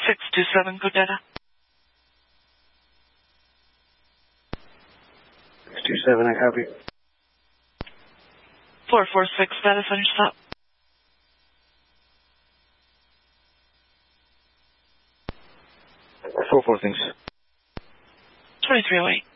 627, good data. 627, I copy. 446, status on your stop. 44 things. 2308.